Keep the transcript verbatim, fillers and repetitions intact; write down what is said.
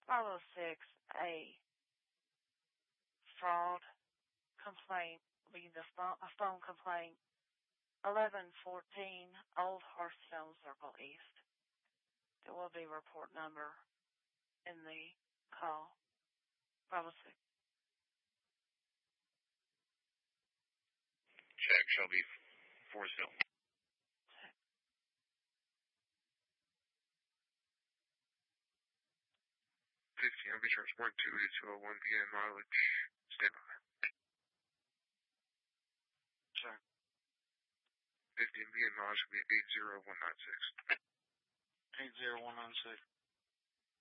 five oh six, a fraud complaint, be the phone, a phone complaint. eleven fourteen Old Hearthstone Circle East. There will be report number in the call. five oh six. Check, Shelby. Forestville. Check. fifteen, I'll be transport two to two oh one p.m. mileage. Stand by. Check. fifteen p.m. mileage will be eight zero one nine six. eight zero one nine six.